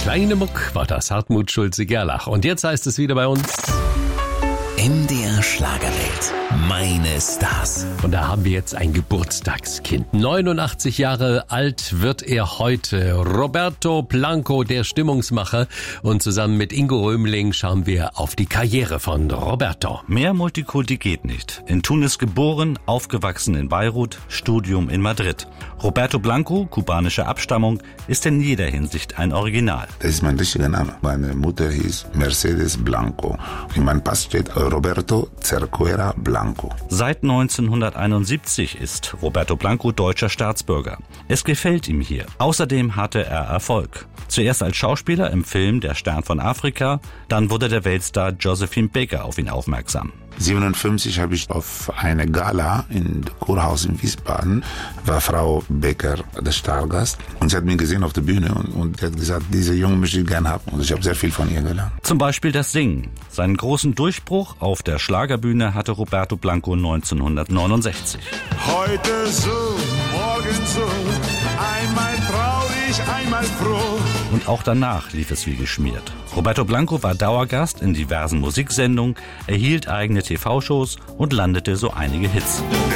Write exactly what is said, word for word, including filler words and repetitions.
Kleine Muck war das, Hartmut Schulze-Gerlach. Und jetzt heißt es wieder bei uns M D R Schlagerwelt. Meine Stars. Und da haben wir jetzt ein Geburtstagskind. neunundachtzig Jahre alt wird er heute. Roberto Blanco, der Stimmungsmacher. Und zusammen mit Ingo Römling schauen wir auf die Karriere von Roberto. Mehr Multikulti geht nicht. In Tunis geboren, aufgewachsen in Beirut, Studium in Madrid. Roberto Blanco, kubanischer Abstammung, ist in jeder Hinsicht ein Original. Das ist mein richtiger Name. Meine Mutter hieß Mercedes Blanco. In meinem Pass steht Roberto Cerquera Blanco. Seit neunzehnhunderteinundsiebzig ist Roberto Blanco deutscher Staatsbürger. Es gefällt ihm hier. Außerdem hatte er Erfolg. Zuerst als Schauspieler im Film Der Stern von Afrika, dann wurde der Weltstar Josephine Baker auf ihn aufmerksam. siebenundfünfzig habe ich auf eine Gala in Kurhaus in Wiesbaden, war Frau Baker der Stargast und sie hat mich gesehen auf der Bühne und, und hat gesagt, diese Junge möchte ich gerne haben und ich habe sehr viel von ihr gelernt. Zum Beispiel das Singen. Seinen großen Durchbruch auf der Schlagerbühne hatte Roberto Blanco neunzehnhundertneunundsechzig. Heute so, morgen so, einmal traurig, einmal froh. Und auch danach lief es wie geschmiert. Roberto Blanco war Dauergast in diversen Musiksendungen, erhielt eigene T V-Shows und landete so einige Hits.